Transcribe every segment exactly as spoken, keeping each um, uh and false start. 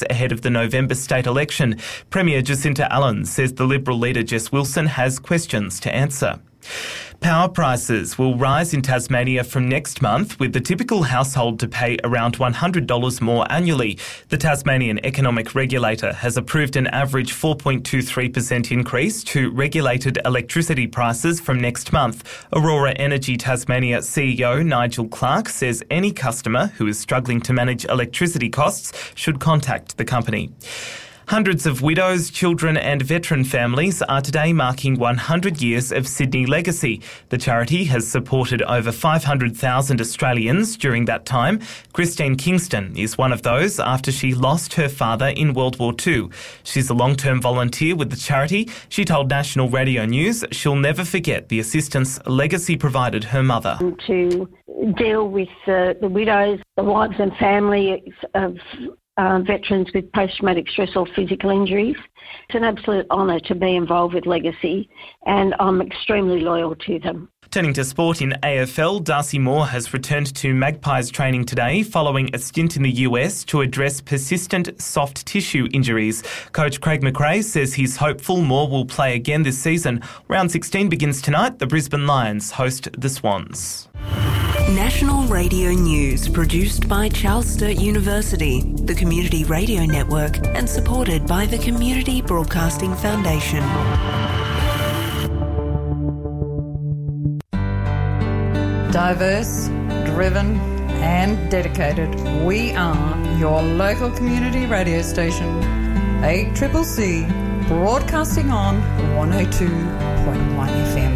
weeks ahead of the November state election. Premier Jacinta Allen says the Liberal leader Jess Wilson has questions to answer. Power prices will rise in Tasmania from next month, with the typical household to pay around one hundred dollars more annually. The Tasmanian Economic Regulator has approved an average four point two three percent increase to regulated electricity prices from next month. Aurora Energy Tasmania C E O Nigel Clark says any customer who is struggling to manage electricity costs should contact the company. Hundreds of widows, children and veteran families are today marking one hundred years of Sydney Legacy. The charity has supported over five hundred thousand Australians during that time. Christine Kingston is one of those after she lost her father in World War Two. She's a long-term volunteer with the charity. She told National Radio News she'll never forget the assistance Legacy provided her mother. To deal with uh, the widows, the wives and families of Uh, veterans with post-traumatic stress or physical injuries. It's an absolute honour to be involved with Legacy, and I'm extremely loyal to them. Turning to sport in A F L, Darcy Moore has returned to Magpies training today following a stint in the U S to address persistent soft tissue injuries. Coach Craig McRae says he's hopeful Moore will play again this season. Round sixteen begins tonight. The Brisbane Lions host the Swans. National Radio News, produced by Charles Sturt University, the Community Radio Network, and supported by the Community Broadcasting Foundation. Diverse, driven and dedicated, we are your local community radio station, A C C C, broadcasting on one oh two point one F M.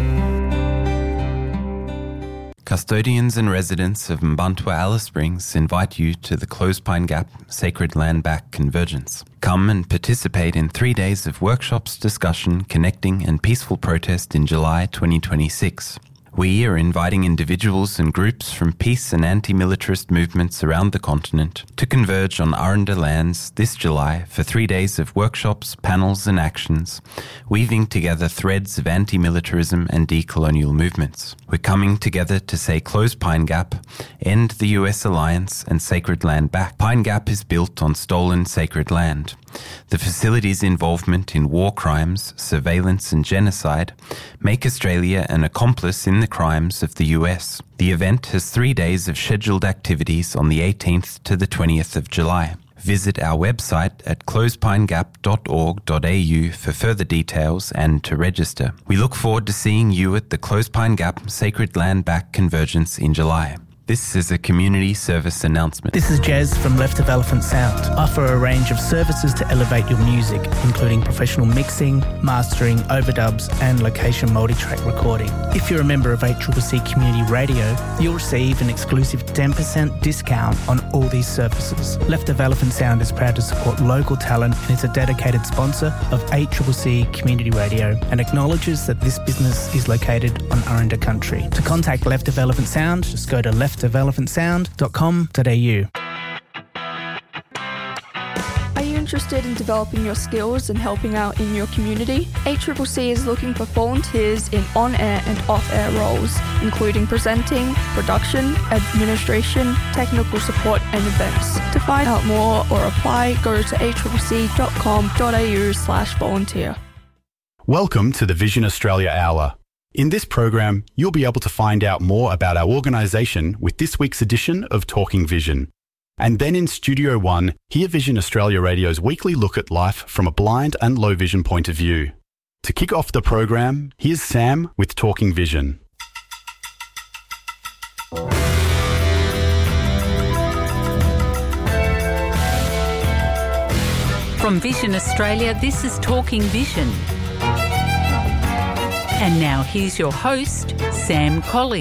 Custodians and residents of Mbantua Alice Springs invite you to the Closepine Gap Sacred Land Back Convergence. Come and participate in three days of workshops, discussion, connecting and peaceful protest in July twenty twenty-six. We are inviting individuals and groups from peace and anti-militarist movements around the continent to converge on Aranda lands this July for three days of workshops, panels and actions, weaving together threads of anti-militarism and decolonial movements. We're coming together to say close Pine Gap, end the U S alliance and sacred land back. Pine Gap is built on stolen sacred land. The facility's involvement in war crimes, surveillance and genocide make Australia an accomplice in the crimes of the U S. The event has three days of scheduled activities on the eighteenth to the twentieth of July. Visit our website at closepine gap dot org dot a u for further details and to register. We look forward to seeing you at the Closepine Gap Sacred Land Back Convergence in July. This is a community service announcement. This is Jez from Left of Elephant Sound. Offer a range of services to elevate your music, including professional mixing, mastering, overdubs and location multi-track recording. If you're a member of A C C C Community Radio, you'll receive an exclusive ten percent discount on all these services. Left of Elephant Sound is proud to support local talent and is a dedicated sponsor of A C C C Community Radio and acknowledges that this business is located on Aranda country. To contact Left of Elephant Sound, just go to left of elephant sound dot com dot a u. Are you interested in developing your skills and helping out in your community? A C C C is looking for volunteers in on-air and off-air roles, including presenting, production, administration, technical support and events. To find out more or apply, go to a c c c dot com dot a u slash volunteer. Welcome to the Vision Australia Hour. In this program, you'll be able to find out more about our organisation with this week's edition of Talking Vision. And then in Studio One, hear Vision Australia Radio's weekly look at life from a blind and low vision point of view. To kick off the program, here's Sam with Talking Vision. From Vision Australia, this is Talking Vision. And now here's your host, Sam Colley.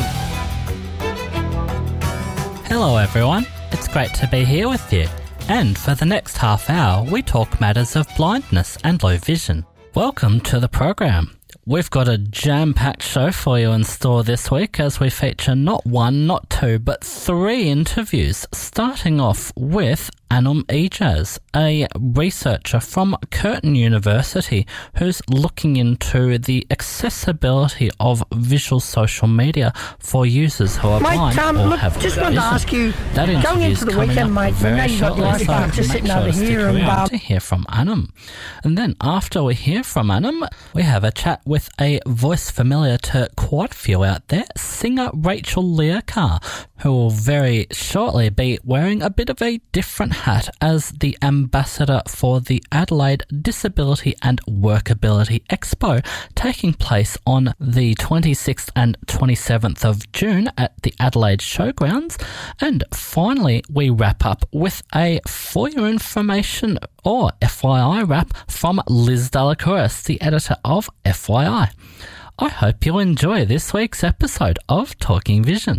Hello everyone, it's great to be here with you. And for the next half hour, we talk matters of blindness and low vision. Welcome to the program. We've got a jam-packed show for you in store this week as we feature not one, not two, but three interviews, starting off with Anum Ijaz, a researcher from Curtin University who's looking into the accessibility of visual social media for users who are mate, blind um, or look, have just wanted to ask you, that going into the weekend, mate, I know you've got life so just sitting sure over to here and uh, to hear from Anum. And then after we hear from Anum, we have a chat with a voice familiar to quite a few out there, singer Rachel Learcar, who will very shortly be wearing a bit of a different hat as the ambassador for the Adelaide Disability and Workability Expo, taking place on the twenty-sixth and twenty-seventh of June at the Adelaide Showgrounds. And finally, we wrap up with a For Your Information or F Y I wrap from Liz Dellacouris, the editor of F Y I. I hope you'll enjoy this week's episode of Talking Vision.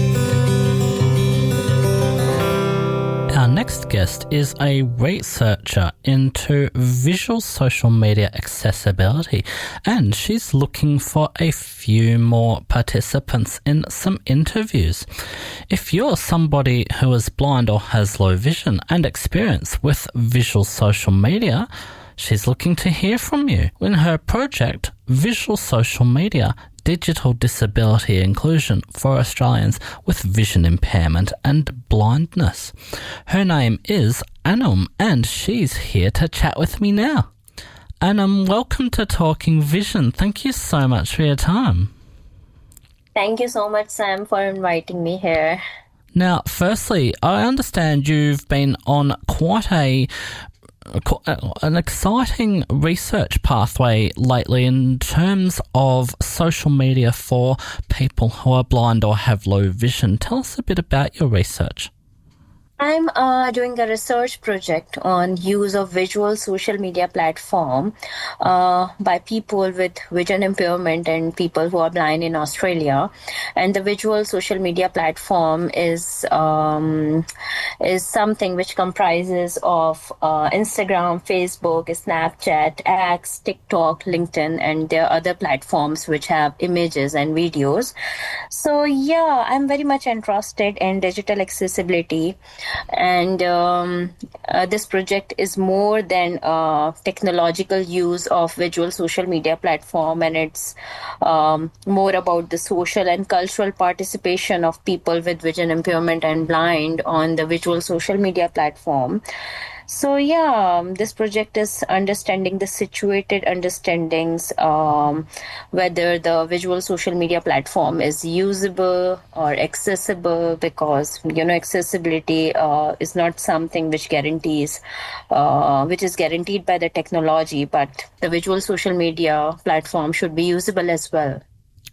Our next guest is a researcher into visual social media accessibility, and she's looking for a few more participants in some interviews. If you're somebody who is blind or has low vision and experience with visual social media, she's looking to hear from you in her project, Visual Social Media, Digital Disability Inclusion for Australians with Vision Impairment and Blindness. Her name is Anum, and she's here to chat with me now. Anum, welcome to Talking Vision. Thank you so much for your time. Thank you so much, Sam, for inviting me here. Now, firstly, I understand you've been on quite a an exciting research pathway lately in terms of social media for people who are blind or have low vision. Tell us a bit about your research. I'm uh, doing a research project on use of visual social media platform uh, by people with vision impairment and people who are blind in Australia. And the visual social media platform is um, is something which comprises of uh, Instagram, Facebook, Snapchat, X, TikTok, LinkedIn, and there are other platforms which have images and videos. So yeah, I'm very much interested in digital accessibility. And um, uh, this project is more than uh, technological use of visual social media platform, and it's um, more about the social and cultural participation of people with vision impairment and blind on the visual social media platform. So yeah, this project is understanding the situated understandings, um, whether the visual social media platform is usable or accessible, because, you know, accessibility uh, is not something which guarantees, uh, which is guaranteed by the technology, but the visual social media platform should be usable as well.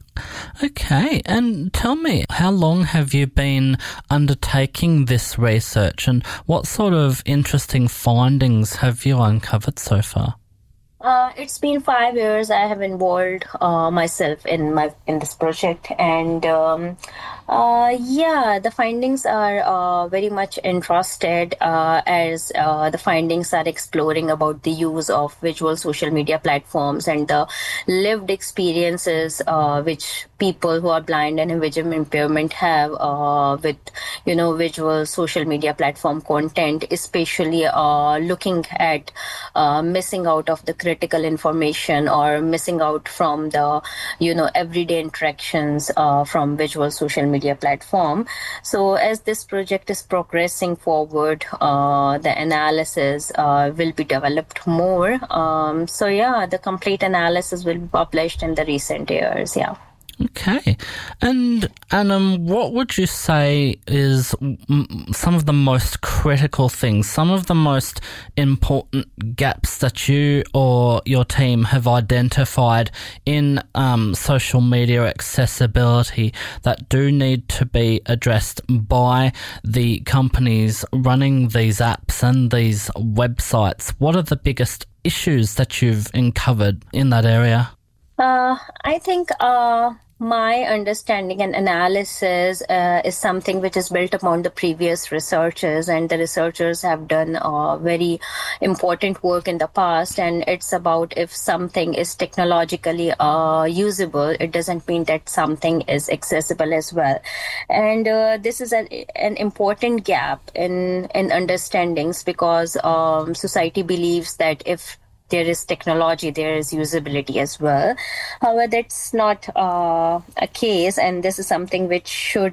Okay, and tell me, how long have you been undertaking this research, and what sort of interesting findings have you uncovered so far? Uh, it's been five years I have involved uh, myself in my in this project, and um, uh, yeah, the findings are uh, very much interested uh, as uh, the findings are exploring about the use of visual social media platforms and the lived experiences uh, which people who are blind and vision impairment have uh, with, you know, visual social media platform content, especially uh, looking at uh, missing out of the critical information or missing out from the, you know, everyday interactions uh, from visual social media platform. So as this project is progressing forward, uh, the analysis uh, will be developed more. Um, so yeah, the complete analysis will be published in the recent years. Yeah. Okay. And Anum, what would you say is m- some of the most critical things, some of the most important gaps that you or your team have identified in um, social media accessibility that do need to be addressed by the companies running these apps and these websites? What are the biggest issues that you've uncovered in that area? Uh, I think uh, my understanding and analysis uh, is something which is built upon the previous researchers, and the researchers have done uh, very important work in the past, and it's about if something is technologically uh, usable, it doesn't mean that something is accessible as well. And uh, this is a, an important gap in, in understandings, because um, society believes that if there is technology, there is usability as well. However, that's not uh, a case, and this is something which should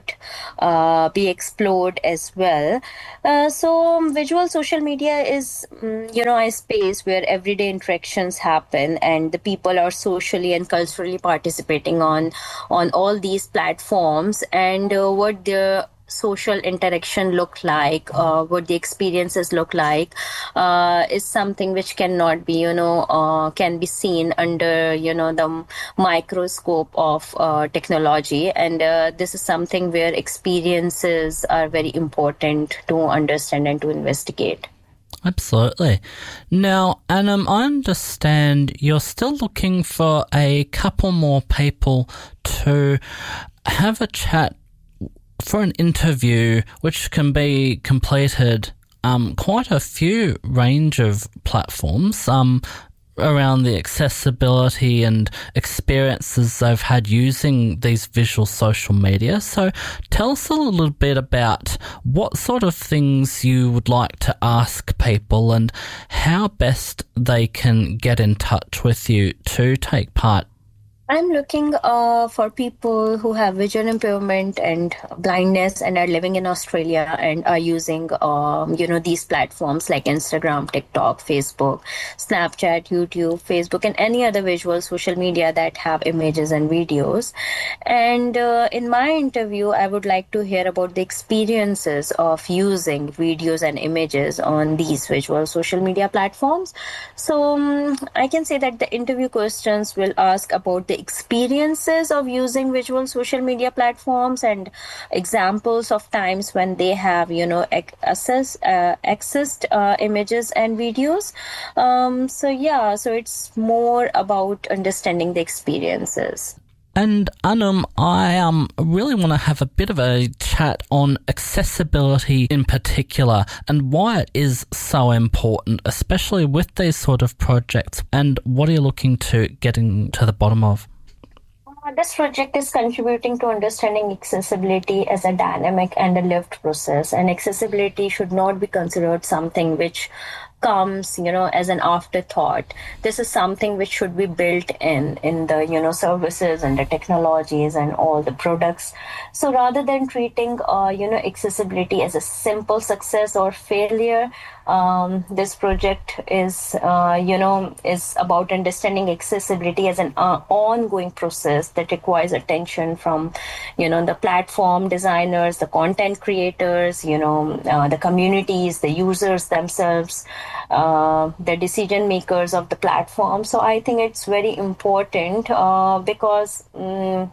uh, be explored as well. Uh, so um, visual social media is, um, you know, a space where everyday interactions happen, and the people are socially and culturally participating on, on all these platforms, and uh, what the social interaction look like, uh, what the experiences look like, uh, is something which cannot be, you know, uh, can be seen under, you know, the microscope of uh, technology. And uh, this is something where experiences are very important to understand and to investigate. Absolutely. Now, Anam, I understand you're still looking for a couple more people to have a chat for an interview, which can be completed um, quite a few range of platforms um, around the accessibility and experiences they've had using these visual social media. So tell us a little bit about what sort of things you would like to ask people and how best they can get in touch with you to take part. I'm looking uh, for people who have vision impairment and blindness and are living in Australia and are using, um, you know, these platforms like Instagram, TikTok, Facebook, Snapchat, YouTube, Facebook, and any other visual social media that have images and videos. And uh, in my interview, I would like to hear about the experiences of using videos and images on these visual social media platforms. So um, I can say that the interview questions will ask about the experiences of using visual social media platforms and examples of times when they have, you know, access, uh, accessed uh, images and videos. Um, so yeah, so it's more about understanding the experiences. And Anam, I um really want to have a bit of a chat on accessibility in particular and why it is so important, especially with these sort of projects. And what are you looking to getting to the bottom of? Uh, this project is contributing to understanding accessibility as a dynamic and a lived process. And accessibility should not be considered something which comes, you know, as an afterthought. This is something which should be built in, in the, you know, services and the technologies and all the products. So rather than treating, uh, you know, accessibility as a simple success or failure, um, this project is, uh, you know, is about understanding accessibility as an uh, ongoing process that requires attention from, you know, the platform designers, the content creators, you know, uh, the communities, the users themselves, uh, the decision makers of the platform. So I think it's very important uh, because, um,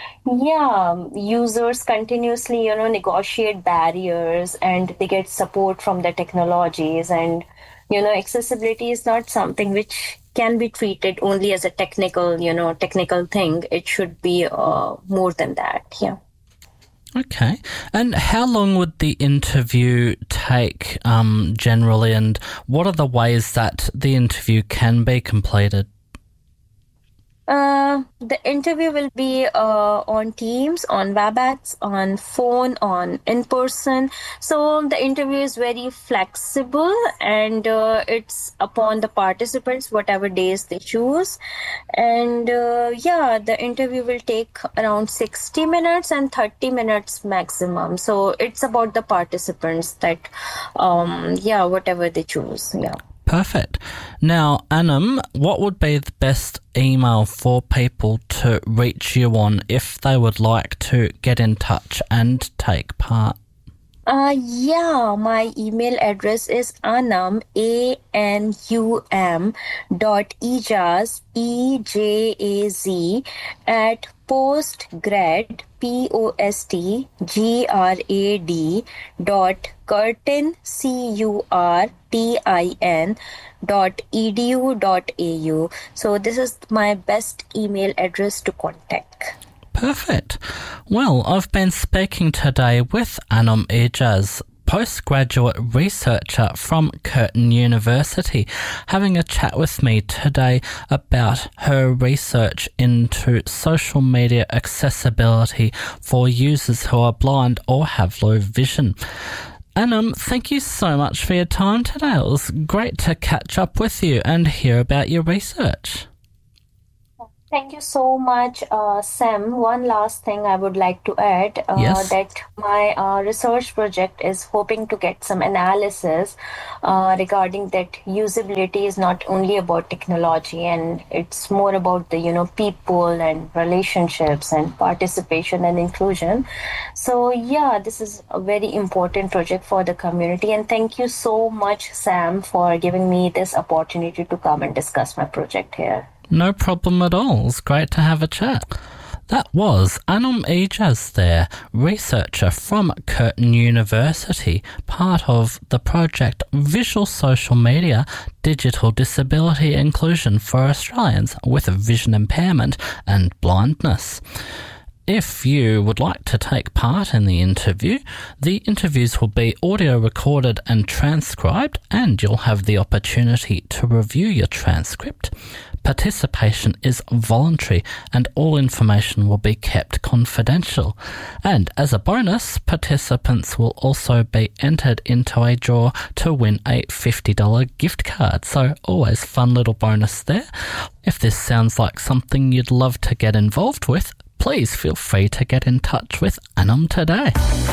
yeah, users continuously, you know, negotiate barriers and they get support from the technologies. And, you know, accessibility is not something which can be treated only as a technical, you know, technical thing. It should be uh, more than that. Yeah. Okay. And how long would the interview take um, generally, and what are the ways that the interview can be completed? Uh, the interview will be uh, on Teams, on WebEx, on phone, on in person. So the interview is very flexible and uh, it's upon the participants, whatever days they choose. And uh, yeah, the interview will take around sixty minutes and thirty minutes maximum. So it's about the participants that, um, yeah, whatever they choose. Yeah. Perfect. Now, Anam, what would be the best email for people to reach you on if they would like to get in touch and take part? Uh, yeah, my email address is anum, A N U M dot ejaz, E J A Z, at postgrad, P O S T G R A D, dot curtin, C U R T I N, dot edu dot A U. So this is my best email address to contact. Perfect. Well, I've been speaking today with Anum Ijaz, postgraduate researcher from Curtin University, having a chat with me today about her research into social media accessibility for users who are blind or have low vision. Anum, thank you so much for your time today. It was great to catch up with you and hear about your research. Thank you so much, uh, Sam. One last thing I would like to add, uh, yes. that my uh, research project is hoping to get some analysis uh, regarding that usability is not only about technology, and it's more about the, you know, people and relationships and participation and inclusion. So yeah, this is a very important project for the community, and thank you so much, Sam, for giving me this opportunity to come and discuss my project here. No problem at all. It's great to have a chat. That was Anum Ijaz there, researcher from Curtin University, part of the project Visual Social Media, Digital Disability Inclusion for Australians with Vision Impairment and Blindness. If you would like to take part in the interview, the interviews will be audio recorded and transcribed, and you'll have the opportunity to review your transcript. Participation is voluntary and all information will be kept confidential. And as a bonus, participants will also be entered into a draw to win a fifty dollars gift card. So always fun little bonus there. If this sounds like something you'd love to get involved with, please feel free to get in touch with Anum today.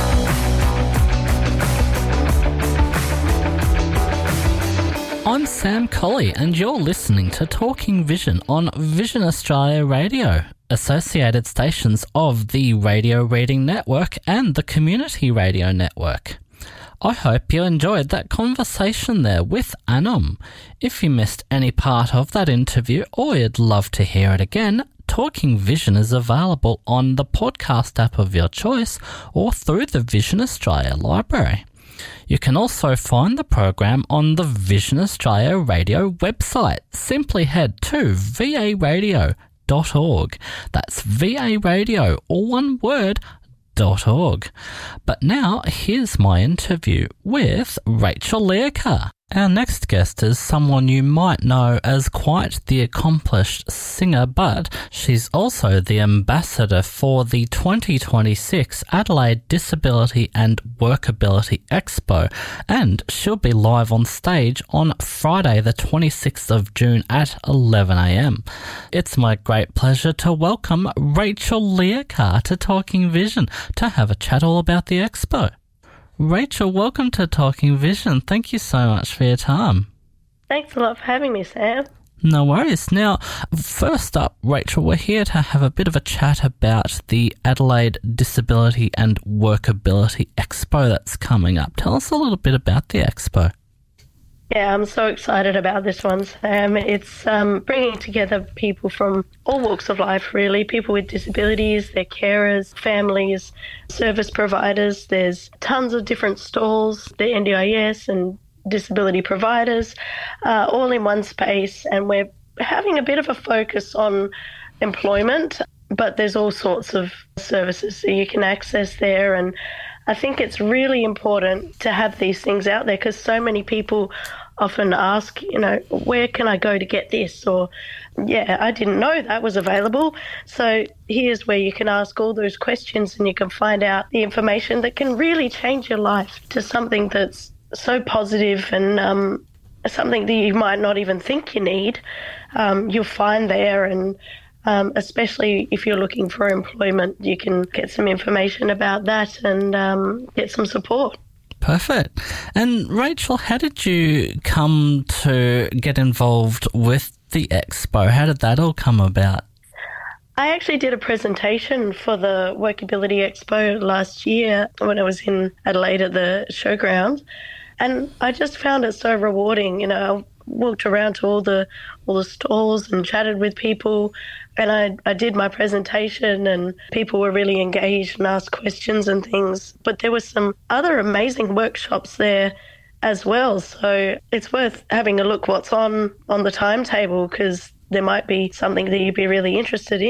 I'm Sam Colley and you're listening to Talking Vision on Vision Australia Radio, associated stations of the Radio Reading Network and the Community Radio Network. I hope you enjoyed that conversation there with Anum. If you missed any part of that interview or you'd love to hear it again, Talking Vision is available on the podcast app of your choice or through the Vision Australia library. You can also find the program on the Vision Australia Radio website. Simply head to v a radio dot org. That's V A Radio, all one word, dot org. But now, here's my interview with Rachel Learcar. Our next guest is someone you might know as quite the accomplished singer, but she's also the ambassador for the twenty twenty-six Adelaide Disability and Workability Expo, and she'll be live on stage on Friday the twenty-sixth of June at eleven a m. It's my great pleasure to welcome Rachel Learcar to Talking Vision to have a chat all about the expo. Rachel, welcome to Talking Vision. Thank you so much for your time. Thanks a lot for having me, Sam. No worries. Now, first up, Rachel, we're here to have a bit of a chat about the Adelaide Disability and Workability Expo that's coming up. Tell us a little bit about the expo. Yeah, I'm so excited about this one, Sam. It's um, bringing together people from all walks of life, really, people with disabilities, their carers, families, service providers. There's tons of different stalls, the N D I S and disability providers, uh, all in one space. And we're having a bit of a focus on employment, but there's all sorts of services that you can access there. And I think it's really important to have these things out there because so many people often ask, you know, where can I go to get this? Or, yeah, I didn't know that was available. So here's where you can ask all those questions and you can find out the information that can really change your life to something that's so positive and um, something that you might not even think you need. Um, you'll find there, and Um, especially if you're looking for employment, you can get some information about that and um, get some support. Perfect. And Rachel, how did you come to get involved with the expo? How did that all come about? I actually did a presentation for the Workability Expo last year when I was in Adelaide at the showground, and I just found it so rewarding. You know, I walked around to all the all the stalls and chatted with people, and I, I did my presentation and people were really engaged and asked questions and things. But there were some other amazing workshops there as well, so it's worth having a look what's on, on the timetable because there might be something that you'd be really interested in.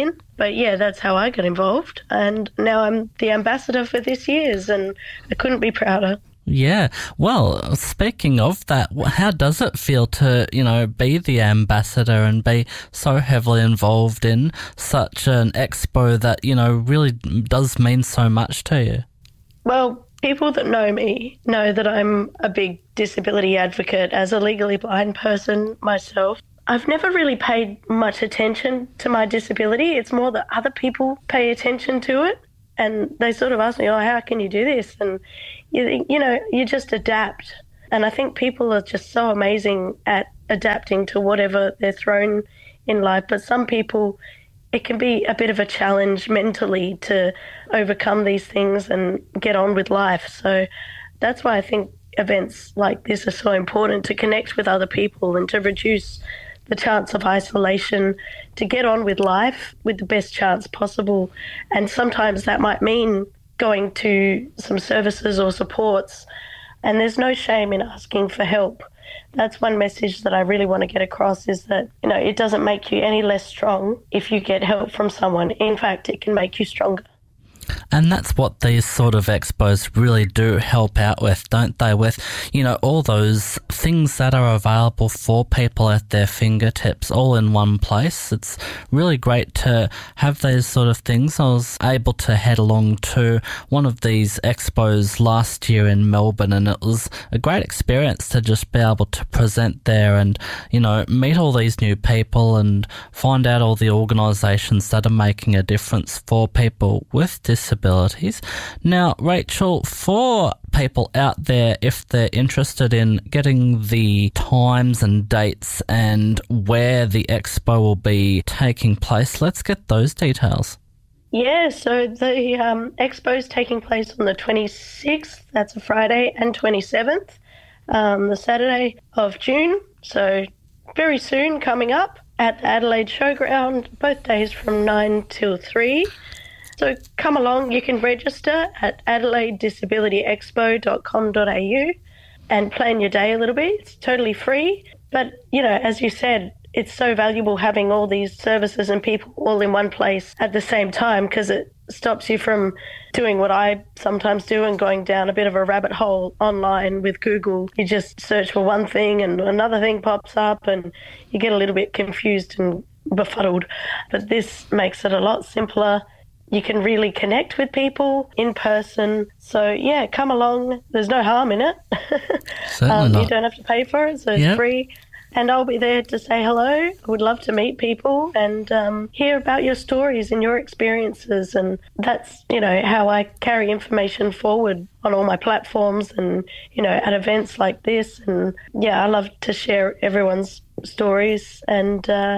But yeah, that's how I got involved. And now I'm the ambassador for this year's, and I couldn't be prouder. Yeah. Well, speaking of that, how does it feel to, you know, be the ambassador and be so heavily involved in such an expo that, you know, really does mean so much to you? Well, people that know me know that I'm a big disability advocate as a legally blind person myself. I've never really paid much attention to my disability. It's more that other people pay attention to it. And they sort of ask me, oh, how can you do this? And, you, you know, you just adapt. And I think people are just so amazing at adapting to whatever they're thrown in life. But some people, it can be a bit of a challenge mentally to overcome these things and get on with life. So that's why I think events like this are so important, to connect with other people and to reduce the chance of isolation, to get on with life with the best chance possible. And sometimes that might mean going to some services or supports, and there's no shame in asking for help. That's one message that I really want to get across, is that, you know, it doesn't make you any less strong if you get help from someone. In fact, it can make you stronger. And that's what these sort of expos really do help out with, don't they? With, you know, all those things that are available for people at their fingertips all in one place. It's really great to have those sort of things. I was able to head along to one of these expos last year in Melbourne, and it was a great experience to just be able to present there and, you know, meet all these new people and find out all the organisations that are making a difference for people with disabilities. Now, Rachel, for people out there, if they're interested in getting the times and dates and where the expo will be taking place, let's get those details. Yeah, so the um, expo is taking place on the twenty-sixth, that's a Friday, and twenty-seventh, um, the Saturday of June. So very soon coming up at the Adelaide Showground, both days from nine till three. So come along, you can register at adelaide disability expo dot com dot a u and plan your day a little bit. It's totally free. But, you know, as you said, it's so valuable having all these services and people all in one place at the same time, because it stops you from doing what I sometimes do and going down a bit of a rabbit hole online with Google. You just search for one thing and another thing pops up and you get a little bit confused and befuddled. But this makes it a lot simpler. You can really connect with people in person. So, yeah, come along. There's no harm in it. Certainly um, not. You don't have to pay for it, so it's Yep. free. And I'll be there to say hello. I would love to meet people and um, hear about your stories and your experiences. And that's, you know, how I carry information forward on all my platforms and, you know, at events like this. And, yeah, I love to share everyone's stories. And, uh,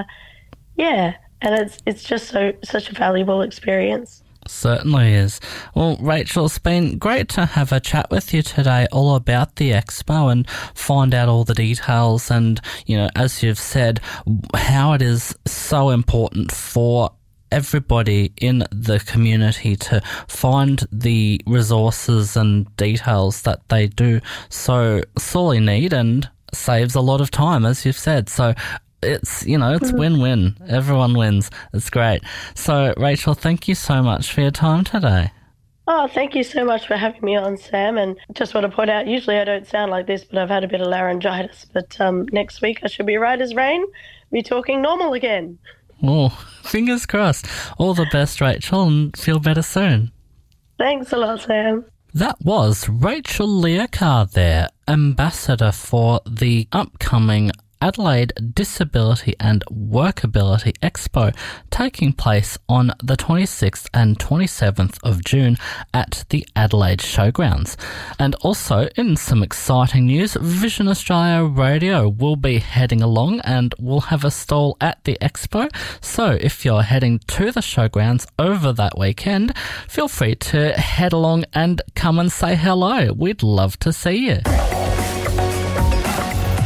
yeah, and it's it's just so such a valuable experience. Certainly is. Well, Rachel, it's been great to have a chat with you today all about the expo and find out all the details and, you know, as you've said, how it is so important for everybody in the community to find the resources and details that they do so sorely need, and saves a lot of time, as you've said. So it's, you know, it's win-win. Everyone wins. It's great. So, Rachel, thank you so much for your time today. Oh, thank you so much for having me on, Sam. And just want to point out, usually I don't sound like this, but I've had a bit of laryngitis. But um, next week I should be right as rain, be talking normal again. Oh, fingers crossed. All the best, Rachel, and feel better soon. Thanks a lot, Sam. That was Rachel Learcar there, ambassador for the upcoming Adelaide Disability and Workability Expo, taking place on the twenty-sixth and twenty-seventh of June at the Adelaide Showgrounds. And also, in some exciting news, Vision Australia Radio will be heading along and will have a stall at the expo. So if you're heading to the Showgrounds over that weekend, feel free to head along and come and say hello. We'd love to see you.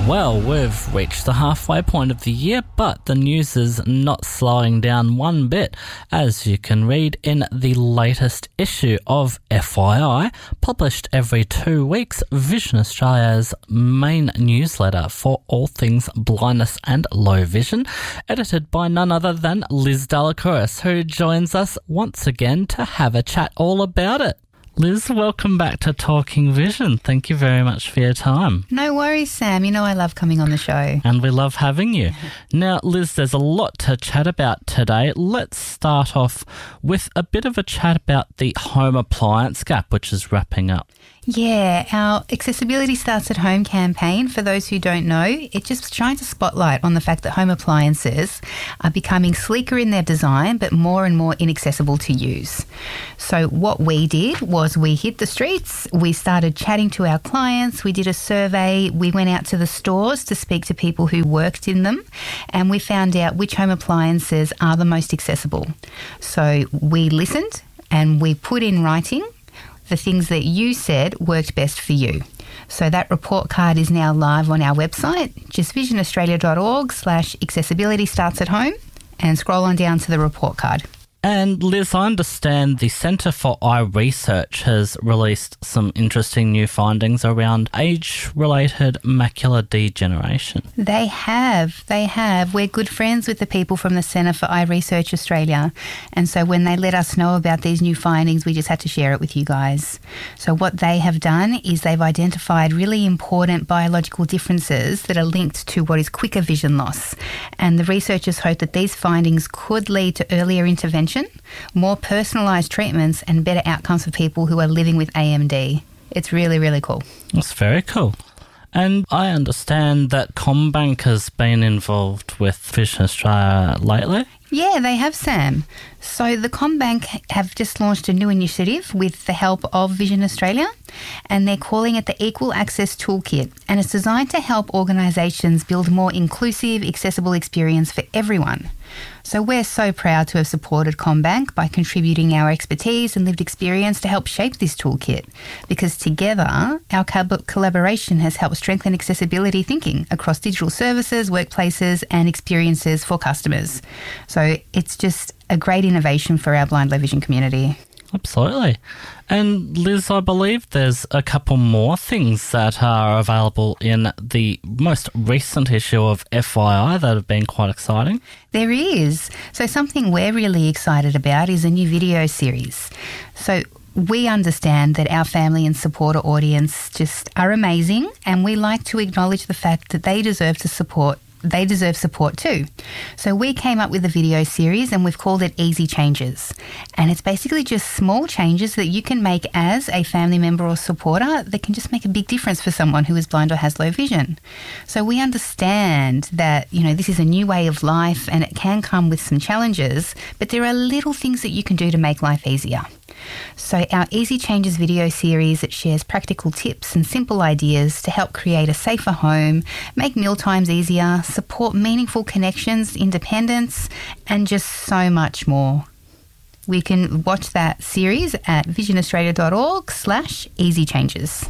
Well, we've reached the halfway point of the year, but the news is not slowing down one bit, as you can read in the latest issue of F Y I, published every two weeks, Vision Australia's main newsletter for all things blindness and low vision, edited by none other than Liz Dellacouris, who joins us once again to have a chat all about it. Liz, welcome back to Talking Vision. Thank you very much for your time. No worries, Sam. You know I love coming on the show. And we love having you. Now, Liz, there's a lot to chat about today. Let's start off with a bit of a chat about the home appliance gap, which is wrapping up. Yeah, our Accessibility Starts at Home campaign, for those who don't know, it just shines a spotlight on the fact that home appliances are becoming sleeker in their design but more and more inaccessible to use. So what we did was we hit the streets, we started chatting to our clients, we did a survey, we went out to the stores to speak to people who worked in them, and we found out which home appliances are the most accessible. So we listened and we put in writing the things that you said worked best for you. So that report card is now live on our website, just visionaustralia.org slash accessibility starts at home, and scroll on down to the report card. And Liz, I understand the Centre for Eye Research has released some interesting new findings around age-related macular degeneration. They have, they have. We're good friends with the people from the Centre for Eye Research Australia, and so when they let us know about these new findings, we just had to share it with you guys. So what they have done is they've identified really important biological differences that are linked to what is quicker vision loss, and the researchers hope that these findings could lead to earlier intervention, more personalised treatments and better outcomes for people who are living with A M D. It's really, really cool. That's very cool. And I understand that CommBank has been involved with Vision Australia lately. Yeah, they have, Sam. So the CommBank have just launched a new initiative with the help of Vision Australia, and they're calling it the Equal Access Toolkit, and it's designed to help organisations build a more inclusive, accessible experience for everyone. So we're so proud to have supported CommBank by contributing our expertise and lived experience to help shape this toolkit, because together our collaboration has helped strengthen accessibility thinking across digital services, workplaces and experiences for customers. So it's just a great innovation for our blind low vision community. Absolutely. And Liz, I believe there's a couple more things that are available in the most recent issue of F Y I that have been quite exciting. There is. So something we're really excited about is a new video series. So we understand that our family and supporter audience just are amazing, and we like to acknowledge the fact that they deserve to support They deserve support too. So we came up with a video series and we've called it Easy Changes. And it's basically just small changes that you can make as a family member or supporter that can just make a big difference for someone who is blind or has low vision. So we understand that, you know, this is a new way of life and it can come with some challenges, but there are little things that you can do to make life easier. So our Easy Changes video series, it shares practical tips and simple ideas to help create a safer home, make mealtimes easier, support meaningful connections, independence, and just so much more. We can watch that series at visionaustralia.org slash easy changes.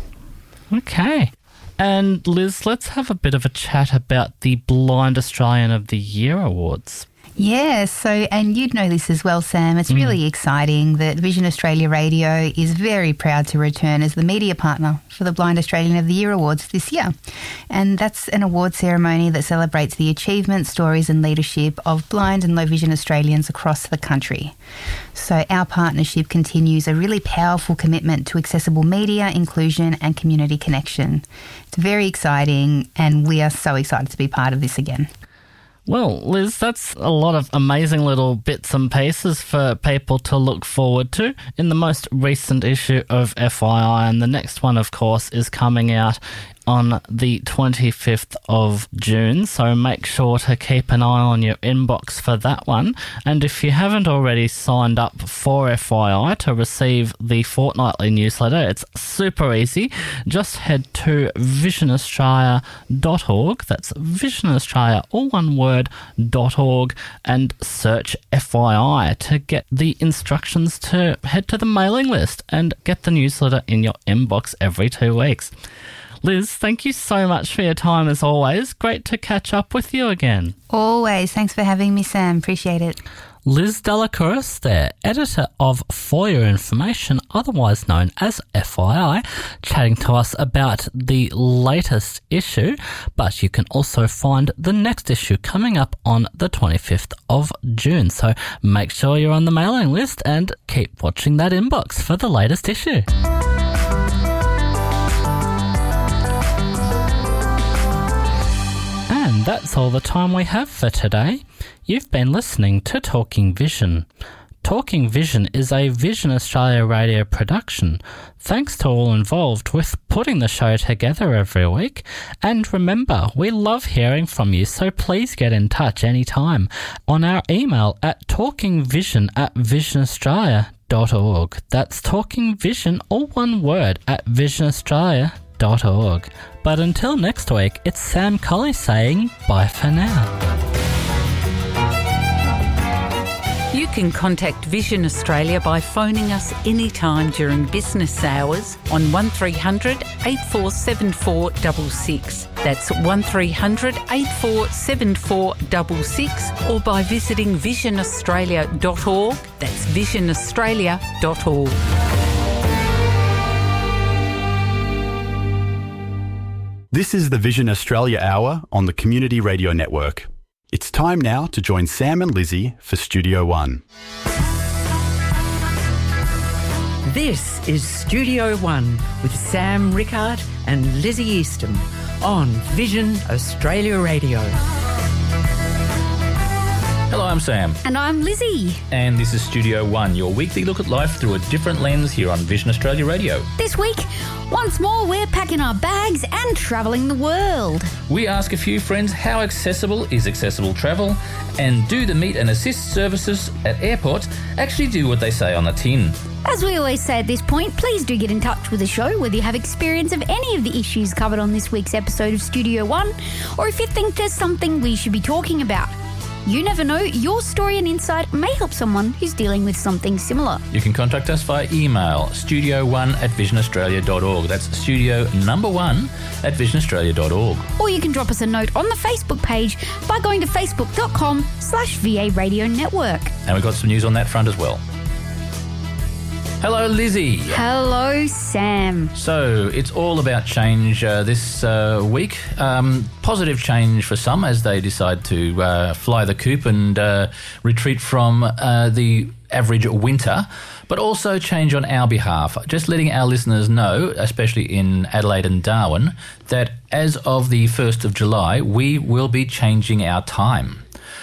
Okay. And Liz, let's have a bit of a chat about the Blind Australian of the Year Awards. Yeah, so, and you'd know this as well, Sam, it's mm. really exciting that Vision Australia Radio is very proud to return as the media partner for the Blind Australian of the Year Awards this year. And that's an award ceremony that celebrates the achievement, stories and leadership of blind and low vision Australians across the country. So our partnership continues a really powerful commitment to accessible media, inclusion and community connection. It's very exciting and we are so excited to be part of this again. Well, Liz, that's a lot of amazing little bits and pieces for people to look forward to in the most recent issue of F Y I, and the next one, of course, is coming out on the twenty-fifth of June, so make sure to keep an eye on your inbox for that one. And if you haven't already signed up for F Y I to receive the fortnightly newsletter, it's super easy. Just head to vision australia dot org, that's Vision Australia, all one word, .org, and search F Y I to get the instructions to head to the mailing list and get the newsletter in your inbox every two weeks. Liz, thank you so much for your time as always. Great to catch up with you again. Always. Thanks for having me, Sam. Appreciate it. Liz Delacouris there, editor of For Your Information, otherwise known as F Y I, chatting to us about the latest issue, but you can also find the next issue coming up on the twenty-fifth of June, so make sure you're on the mailing list and keep watching that inbox for the latest issue. And that's all the time we have for today. You've been listening to Talking Vision. Talking Vision is a Vision Australia radio production. Thanks to all involved with putting the show together every week. And remember, we love hearing from you, so please get in touch anytime on our email at talkingvision at visionaustralia dot org. That's Talking Vision, all one word, at visionaustralia dot org. But until next week, it's Sam Colley saying bye for now. You can contact Vision Australia by phoning us anytime during business hours on one three hundred eight four seven four six six. That's one three hundred eight four seven four six six, or by visiting vision australia dot org. That's vision australia dot org. This is the Vision Australia Hour on the Community Radio Network. It's time now to join Sam and Lizzie for Studio One. This is Studio One with Sam Rickard and Lizzie Easton on Vision Australia Radio. Hello, I'm Sam. And I'm Lizzie. And this is Studio One, your weekly look at life through a different lens here on Vision Australia Radio. This week, once more, we're packing our bags and travelling the world. We ask a few friends how accessible is accessible travel, and do the meet and assist services at airports actually do what they say on the tin? As we always say at this point, please do get in touch with the show whether you have experience of any of the issues covered on this week's episode of Studio One, or if you think there's something we should be talking about. You never know, your story and insight may help someone who's dealing with something similar. You can contact us via email, studio one at vision australia dot org. That's studio number one at vision australia dot org. Or you can drop us a note on the Facebook page by going to facebook.com slash VA Radio Network. And we've got some news on that front as well. Hello, Lizzie. Hello, Sam. So, it's all about change uh, this uh, week. Um, positive change for some as they decide to uh, fly the coop and uh, retreat from uh, the average winter, but also change on our behalf. Just letting our listeners know, especially in Adelaide and Darwin, that as of the first of July, we will be changing our time.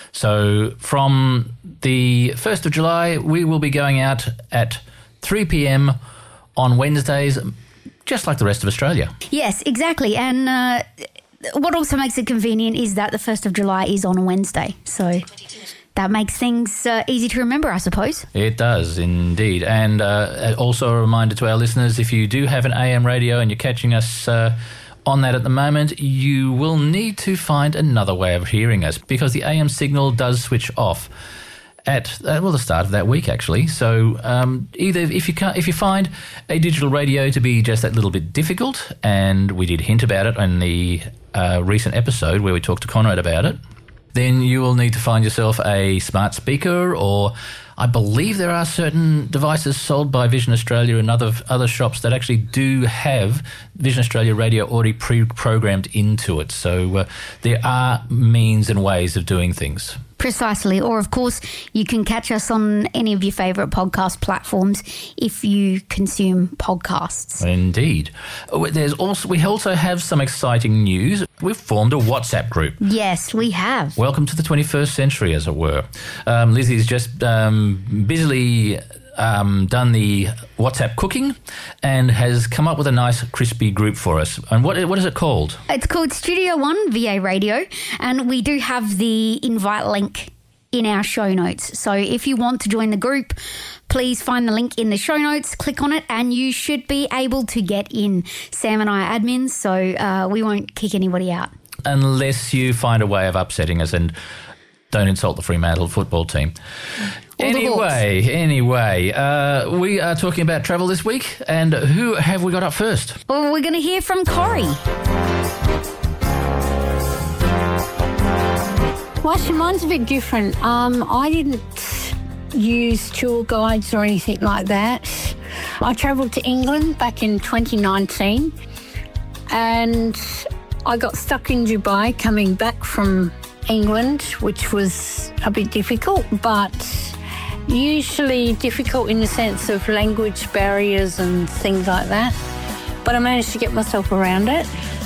So, from the first of July, we will be going out at three p.m. on Wednesdays, just like the rest of Australia. Yes, exactly. And uh, what also makes it convenient is that the first of July is on a Wednesday. So that makes things uh, easy to remember, I suppose. It does, indeed. And uh, also a reminder to our listeners, if you do have an A M radio and you're catching us uh, on that at the moment, you will need to find another way of hearing us, because the A M signal does switch off at uh, well the start of that week, actually. So um, either if you can't, if you find a digital radio to be just that little bit difficult, and we did hint about it in the uh, recent episode where we talked to Conrad about it, then you will need to find yourself a smart speaker, or I believe there are certain devices sold by Vision Australia and other other shops that actually do have Vision Australia radio already pre-programmed into it. So uh, there are means and ways of doing things. Precisely. Or, of course, you can catch us on any of your favourite podcast platforms if you consume podcasts. Indeed. There's also we also have some exciting news. We've formed a WhatsApp group. Yes, we have. Welcome to the twenty-first century, as it were. Um, Lizzie's just um, busily um, done the WhatsApp cooking and has come up with a nice crispy group for us. And what what is it called? It's called Studio One V A Radio, and we do have the invite link in our show notes. So if you want to join the group, please find the link in the show notes, click on it, and you should be able to get in. Sam and I are admins, so uh, we won't kick anybody out. Unless you find a way of upsetting us, and don't insult the Fremantle football team. All the Hawks. Anyway, anyway, uh, we are talking about travel this week, and who have we got up first? Well, we're going to hear from Corrie. Well, actually, mine's a bit different. Um, I didn't use tour guides or anything like that. I travelled to England back in twenty nineteen, and I got stuck in Dubai coming back from England, which was a bit difficult, but usually difficult in the sense of language barriers and things like that. But I managed to get myself around it.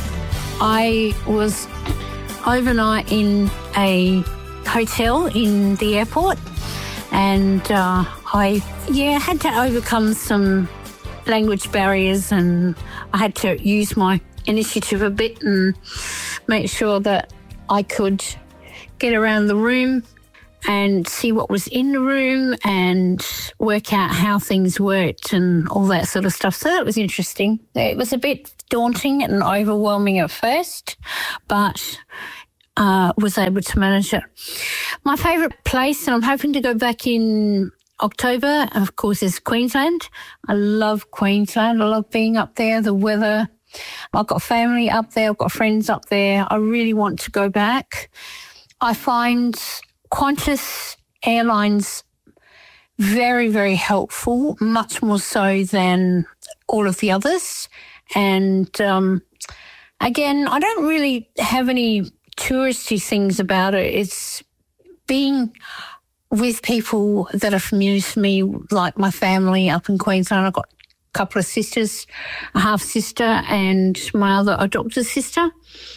I was overnight in a hotel in the airport, and uh, I, yeah, had to overcome some language barriers, and I had to use my initiative a bit and make sure that I could get around the room and see what was in the room and work out how things worked and all that sort of stuff. So that was interesting. It was a bit daunting and overwhelming at first, but uh, was able to manage it. My favourite place, and I'm hoping to go back in October, of course, is Queensland. I love Queensland. I love being up there, the weather. I've got family up there. I've got friends up there. I really want to go back. I find Qantas Airlines very, very helpful, much more so than all of the others. And um, again, I don't really have any touristy things about it. It's being with people that are familiar to me, like my family up in Queensland. I've got a couple of sisters, a half-sister and my other adopted sister.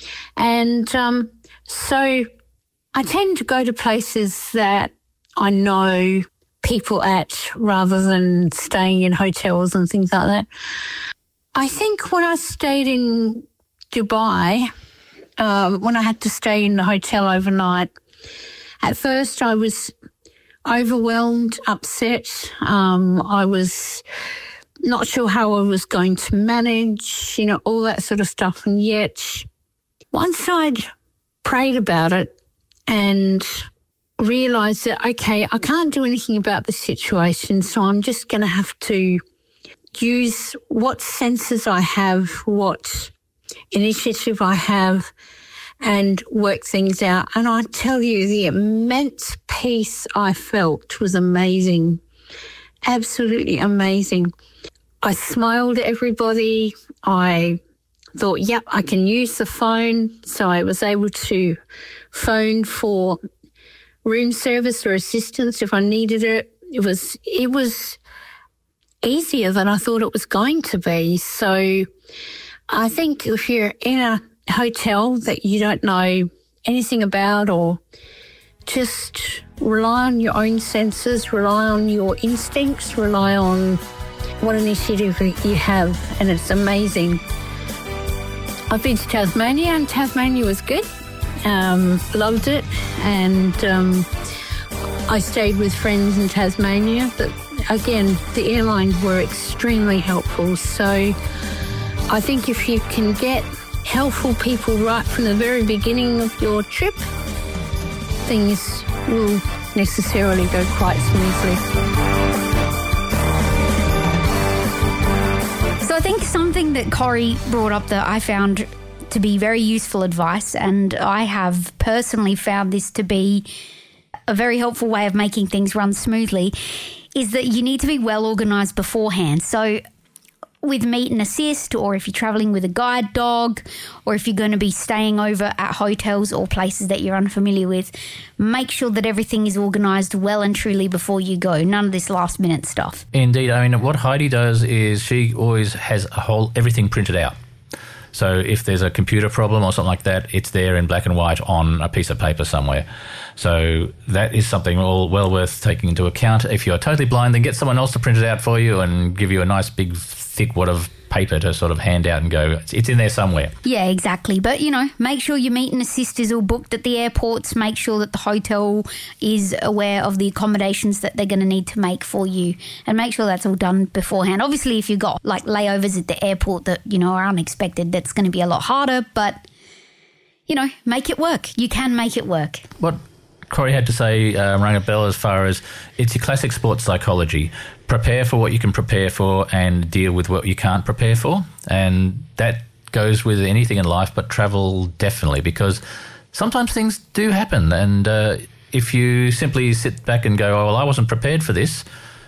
And um, so I tend to go to places that I know people at rather than staying in hotels and things like that. I think when I stayed in Dubai, um, when I had to stay in the hotel overnight, at first I was overwhelmed, upset. Um, I was not sure how I was going to manage, you know, all that sort of stuff. And yet once I'd prayed about it, and realised that, okay, I can't do anything about the situation, so I'm just going to have to use what senses I have, what initiative I have, and work things out. And I tell you, the immense peace I felt was amazing, absolutely amazing. I smiled at everybody. I thought, yep, I can use the phone. So I was able to phone for room service or assistance if I needed it. It was it was easier than I thought it was going to be. So I think if you're in a hotel that you don't know anything about, or just rely on your own senses, rely on your instincts, rely on what initiative you have, and it's amazing. I've been to Tasmania, and Tasmania was good. Um, loved it, and um, I stayed with friends in Tasmania. But again, the airlines were extremely helpful. So I think if you can get helpful people right from the very beginning of your trip, things will necessarily go quite smoothly. So I think something that Corrie brought up that I found to be very useful advice, and I have personally found this to be a very helpful way of making things run smoothly, is that you need to be well organised beforehand. So with Meet and Assist, or if you're travelling with a guide dog, or if you're going to be staying over at hotels or places that you're unfamiliar with, make sure that everything is organised well and truly before you go. None of this last minute stuff. Indeed. I mean, what Heidi does is she always has a whole everything printed out. So if there's a computer problem or something like that, it's there in black and white on a piece of paper somewhere. So that is something all well worth taking into account. If you're totally blind, then get someone else to print it out for you and give you a nice big thick wad of paper to sort of hand out and go, it's, it's in there somewhere. Yeah, exactly. But, you know, make sure your Meet and Assist is all booked at the airports. Make sure that the hotel is aware of the accommodations that they're going to need to make for you, and make sure that's all done beforehand. Obviously, if you've got, like, layovers at the airport that, you know, are unexpected, that's going to be a lot harder. But, you know, make it work. You can make it work. What Corey had to say uh, rang a bell as far as it's your classic sports psychology. Prepare for what you can prepare for and deal with what you can't prepare for. And that goes with anything in life, but travel definitely, because sometimes things do happen. And uh, if you simply sit back and go, oh, well, I wasn't prepared for this,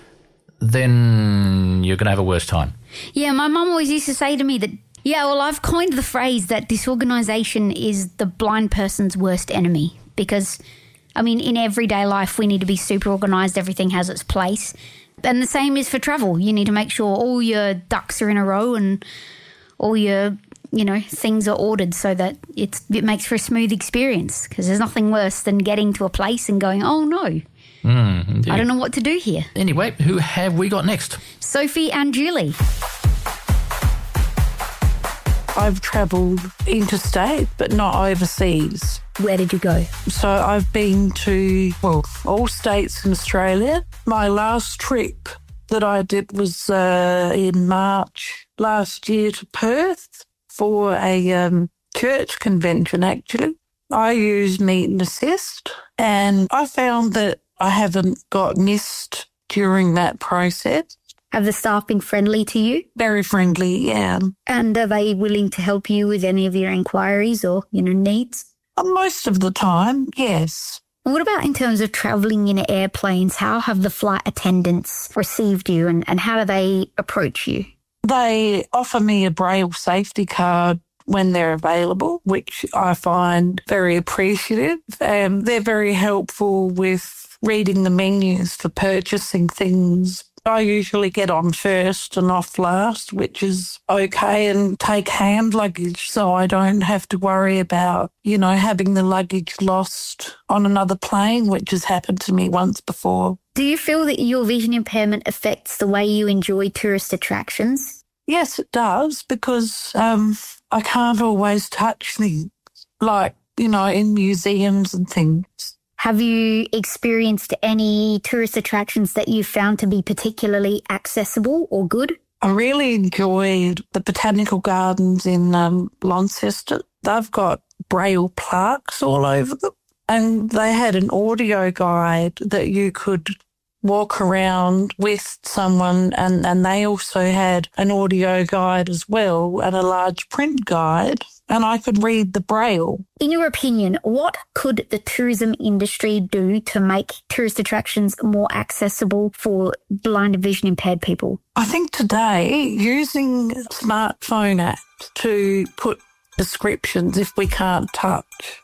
then you're going to have a worse time. Yeah, my mum always used to say to me that, yeah, well, I've coined the phrase that disorganisation is the blind person's worst enemy, because, I mean, in everyday life we need to be super organised, everything has its place. And the same is for travel. You need to make sure all your ducks are in a row and all your, you know, things are ordered so that it's, it makes for a smooth experience, because there's nothing worse than getting to a place and going, oh, no. Mm, I don't know what to do here. Anyway, who have we got next? Sophie and Julie. I've travelled interstate, but not overseas. Where did you go? So I've been to, well, all states in Australia. My last trip that I did was uh, in March last year to Perth for a um, church convention, actually. I use Meet and Assist, and I found that I haven't got missed during that process. Have the staff been friendly to you? Very friendly, yeah. And are they willing to help you with any of your inquiries or, you know, needs? Most of the time, yes. What about in terms of travelling in airplanes? How have the flight attendants received you, and, and how do they approach you? They offer me a Braille safety card when they're available, which I find very appreciative. And they're very helpful with reading the menus for purchasing things. I usually get on first and off last, which is okay, and take hand luggage so I don't have to worry about, you know, having the luggage lost on another plane, which has happened to me once before. Do you feel that your vision impairment affects the way you enjoy tourist attractions? Yes, it does, because um, I can't always touch things, like, you know, in museums and things. Have you experienced any tourist attractions that you found to be particularly accessible or good? I really enjoyed the Botanical Gardens in um, Launceston. They've got Braille plaques all over them, and they had an audio guide that you could walk around with someone, and, and they also had an audio guide as well and a large print guide, and I could read the Braille. In your opinion, what could the tourism industry do to make tourist attractions more accessible for blind and vision impaired people? I think today, using smartphone apps to put descriptions if we can't touch.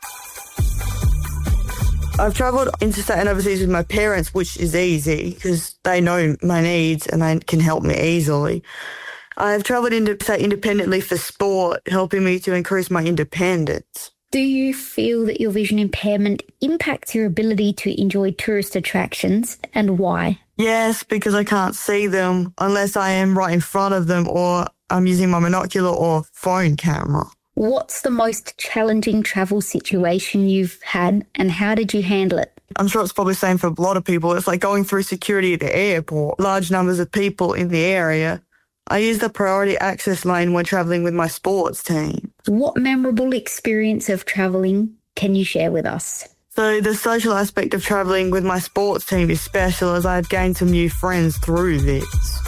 I've travelled interstate and overseas with my parents, which is easy because they know my needs and they can help me easily. I've travelled interstate independently for sport, helping me to increase my independence. Do you feel that your vision impairment impacts your ability to enjoy tourist attractions, and why? Yes, because I can't see them unless I am right in front of them or I'm using my monocular or phone camera. What's the most challenging travel situation you've had, and how did you handle it? I'm sure it's probably the same for a lot of people. It's like going through security at the airport, large numbers of people in the area. I use the priority access lane when travelling with my sports team. What memorable experience of travelling can you share with us? So the social aspect of travelling with my sports team is special, as I've gained some new friends through this.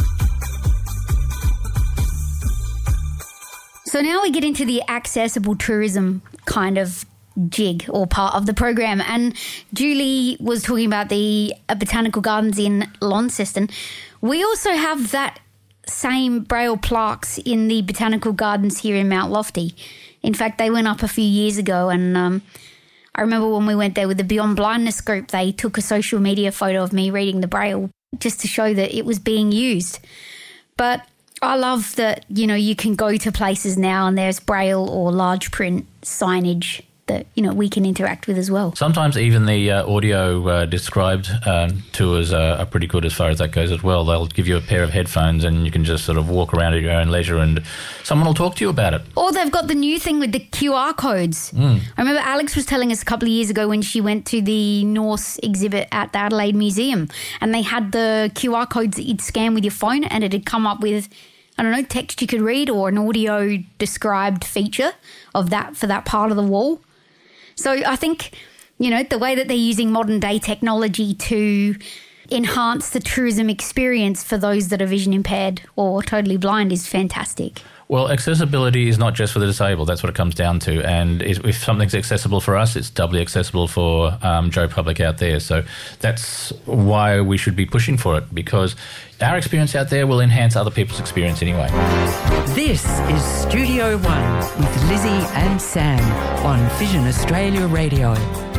So now we get into the accessible tourism kind of jig or part of the program. And Julie was talking about the uh, Botanical Gardens in Launceston. We also have that same Braille plaques in the Botanical Gardens here in Mount Lofty. In fact, they went up a few years ago, and um, I remember when we went there with the Beyond Blindness group, they took a social media photo of me reading the Braille just to show that it was being used. But I love that, you know, you can go to places now and there's Braille or large print signage that, you know, we can interact with as well. Sometimes even the uh, audio uh, described uh, tours are, are pretty good as far as that goes as well. They'll give you a pair of headphones and you can just sort of walk around at your own leisure and someone will talk to you about it. Or they've got the new thing with the Q R codes. Mm. I remember Alex was telling us a couple of years ago when she went to the Norse exhibit at the Adelaide Museum, and they had the Q R codes that you'd scan with your phone, and it had come up with, I don't know, text you could read or an audio described feature of that for that part of the wall. So I think You know, the way that they're using modern day technology to enhance the tourism experience for those that are vision impaired or totally blind is fantastic. Well, accessibility is not just for the disabled. That's what it comes down to. And if something's accessible for us, it's doubly accessible for um, Joe Public out there. So that's why we should be pushing for it, because our experience out there will enhance other people's experience anyway. This is Studio One with Lizzie and Sam on Vision Australia Radio.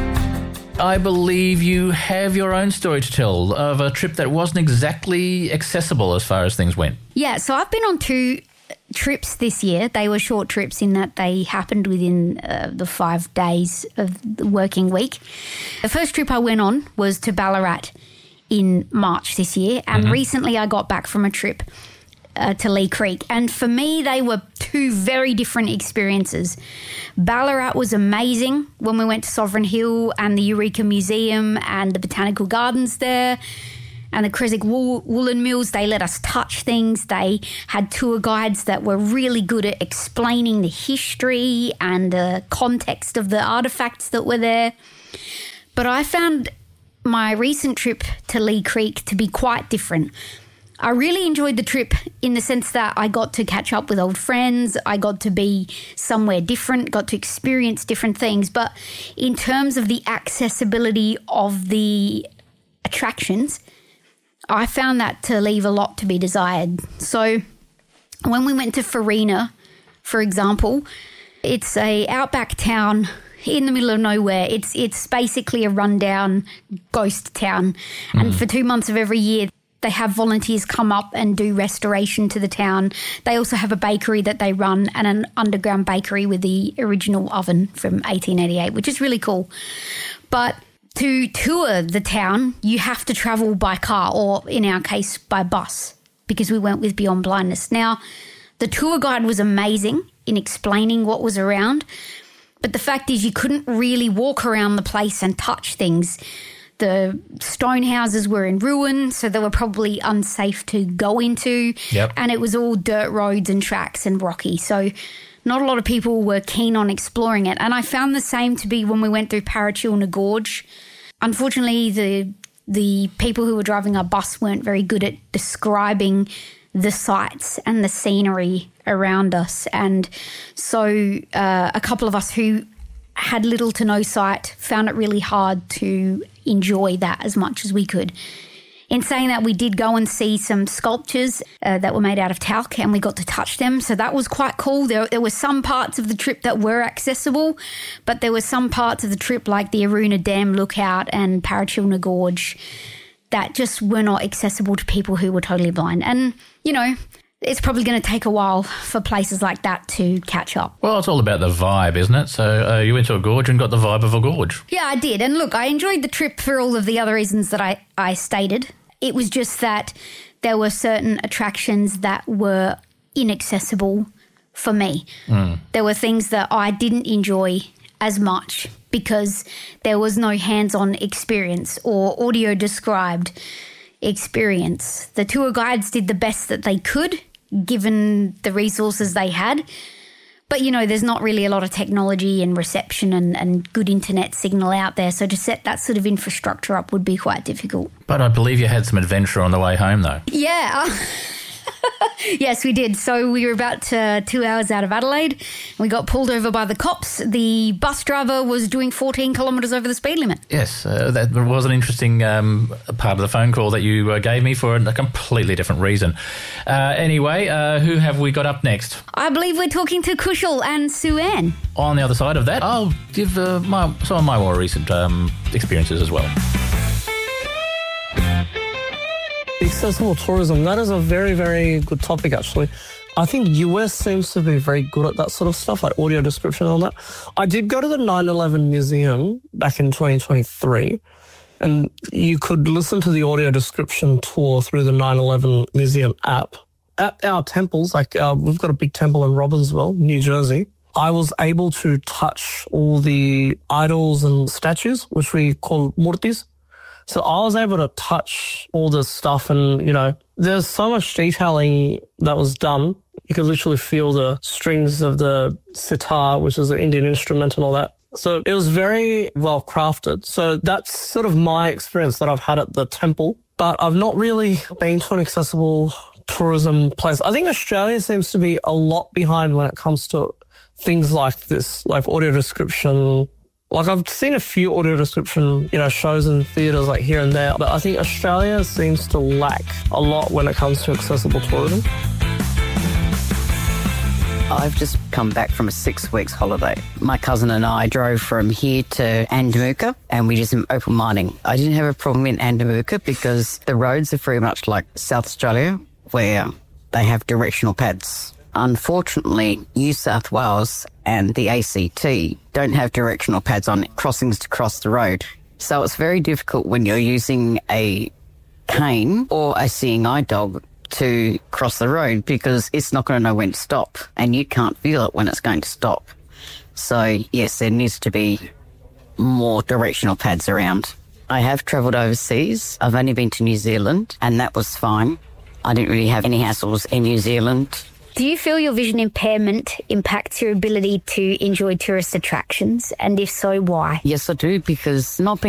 I believe you have your own story to tell of a trip that wasn't exactly accessible as far as things went. Yeah, so I've been on two trips this year. They were short trips in that they happened within uh, the five days of the working week. The first trip I went on was to Ballarat in March this year, and mm-hmm. recently I got back from a trip uh, to Lee Creek. And for me, they were two very different experiences. Ballarat was amazing when we went to Sovereign Hill and the Eureka Museum and the Botanical Gardens there and the Creswick wool, Woolen Mills. They let us touch things. They had tour guides that were really good at explaining the history and the context of the artefacts that were there. But I found my recent trip to Lee Creek to be quite different. I really enjoyed the trip in the sense that I got to catch up with old friends, I got to be somewhere different, got to experience different things. But in terms of the accessibility of the attractions, I found that to leave a lot to be desired. So when we went to Farina, for example, it's a outback town in the middle of nowhere. It's it's basically a rundown ghost town. Mm. And for two months of every year, they have volunteers come up and do restoration to the town. They also have a bakery that they run and an underground bakery with the original oven from eighteen eighty-eight, which is really cool. But to tour the town, you have to travel by car or, in our case, by bus, because we went with Beyond Blindness. Now, the tour guide was amazing in explaining what was around, but the fact is you couldn't really walk around the place and touch things. The stone houses were in ruin, so they were probably unsafe to go into. Yep. And it was all dirt roads and tracks and rocky. So not a lot of people were keen on exploring it. And I found the same to be when we went through Parachilna Gorge. Unfortunately, the the people who were driving our bus weren't very good at describing the sights and the scenery around us. And so uh, a couple of us who had little to no sight found it really hard to enjoy that as much as we could. In saying that, we did go and see some sculptures uh, that were made out of talc, and we got to touch them. So that was quite cool. There, there were some parts of the trip that were accessible, but there were some parts of the trip like the Aruna Dam Lookout and Parachilna Gorge that just were not accessible to people who were totally blind. And, you know, it's probably going to take a while for places like that to catch up. Well, it's all about the vibe, isn't it? So uh, you went to a gorge and got the vibe of a gorge. Yeah, I did. And look, I enjoyed the trip for all of the other reasons that I, I stated. It was just that there were certain attractions that were inaccessible for me. Mm. There were things that I didn't enjoy as much because there was no hands-on experience or audio described experience. The tour guides did the best that they could, given the resources they had. But, you know, there's not really a lot of technology and reception and, and good internet signal out there. So to set that sort of infrastructure up would be quite difficult. But I believe you had some adventure on the way home, though. Yeah. Yes, we did. So we were about uh, two hours out of Adelaide. We got pulled over by the cops. The bus driver was doing fourteen kilometres over the speed limit. Yes, uh, that was an interesting um, part of the phone call that you uh, gave me for a completely different reason. Uh, anyway, uh, who have we got up next? I believe we're talking to Kushal and Sue-Ann. On the other side of that, I'll give uh, my, some of my more recent um, experiences as well. Accessible tourism, that is a very, very good topic, actually. I think U S seems to be very good at that sort of stuff, like audio description and all that. I did go to the nine eleven Museum back in twenty twenty-three, and you could listen to the audio description tour through the nine eleven Museum app. At our temples, like uh, we've got a big temple in Robbinsville, New Jersey, I was able to touch all the idols and statues, which we call murtis. So I was able to touch all this stuff and, you know, there's so much detailing that was done. You could literally feel the strings of the sitar, which is an Indian instrument and all that. So it was very well crafted. So that's sort of my experience that I've had at the temple. But I've not really been to an accessible tourism place. I think Australia seems to be a lot behind when it comes to things like this, like audio description. Like I've seen a few audio description, you know, shows in theatres like here and there, but I think Australia seems to lack a lot when it comes to accessible tourism. I've just come back from a six weeks holiday. My cousin and I drove from here to Andamuka and we did some open mining. I didn't have a problem in Andamuka because the roads are very much like South Australia where they have directional pads. Unfortunately, New South Wales and the A C T don't have directional pads on crossings to cross the road. So it's very difficult when you're using a cane or a seeing eye dog to cross the road because it's not going to know when to stop and you can't feel it when it's going to stop. So, yes, there needs to be more directional pads around. I have travelled overseas. I've only been to New Zealand and that was fine. I didn't really have any hassles in New Zealand. Do you feel your vision impairment impacts your ability to enjoy tourist attractions? And if so, why? Yes, I do, because not being